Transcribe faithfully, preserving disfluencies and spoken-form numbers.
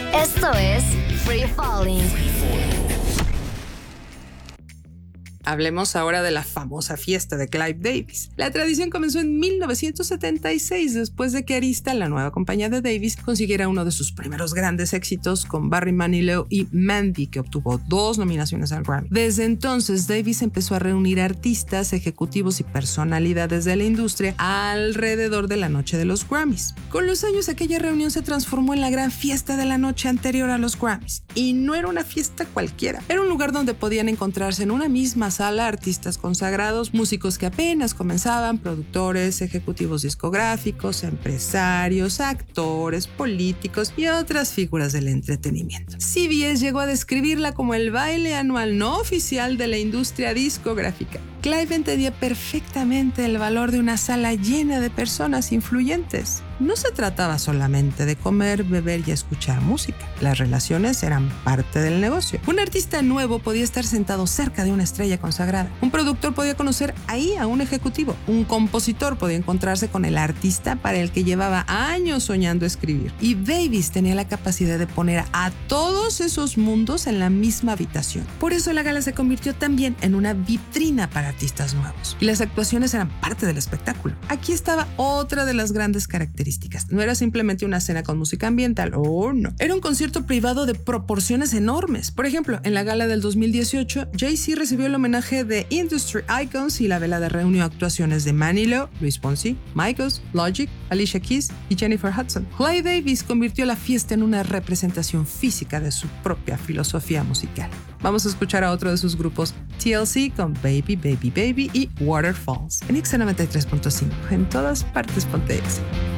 Esto es Free Falling. Hablemos ahora de la famosa fiesta de Clive Davis. La tradición comenzó en mil novecientos setenta y seis, después de que Arista, la nueva compañía de Davis, consiguiera uno de sus primeros grandes éxitos con Barry Manilow y Mandy, que obtuvo dos nominaciones al Grammy. Desde entonces, Davis empezó a reunir artistas, ejecutivos y personalidades de la industria alrededor de la noche de los Grammys. Con los años, aquella reunión se transformó en la gran fiesta de la noche anterior a los Grammys. Y no era una fiesta cualquiera. Era un lugar donde podían encontrarse en una misma sala artistas consagrados, músicos que apenas comenzaban, productores, ejecutivos discográficos, empresarios, actores, políticos y otras figuras del entretenimiento. C B S llegó a describirla como el baile anual no oficial de la industria discográfica. Clive entendía perfectamente el valor de una sala llena de personas influyentes. No se trataba solamente de comer, beber y escuchar música. Las relaciones eran parte del negocio. Un artista nuevo podía estar sentado cerca de una estrella consagrada. Un productor podía conocer ahí a un ejecutivo. Un compositor podía encontrarse con el artista para el que llevaba años soñando escribir. Y Davis tenía la capacidad de poner a todos esos mundos en la misma habitación. Por eso la gala se convirtió también en una vitrina para artistas nuevos. Y las actuaciones eran parte del espectáculo. Aquí estaba otra de las grandes características. No era simplemente una cena con música ambiental, oh no. Era un concierto privado de proporciones enormes. Por ejemplo, en la gala del dos mil dieciocho, Jay-Z recibió el homenaje de Industry Icons y la velada reunió actuaciones de Manilow, Luis Fonsi, Migos, Logic, Alicia Keys y Jennifer Hudson. Clive Davis convirtió la fiesta en una representación física de su propia filosofía musical. Vamos a escuchar a otro de sus grupos, T L C con Baby, Baby, Baby y Waterfalls. En X noventa y tres punto cinco, en todas partes ponte X.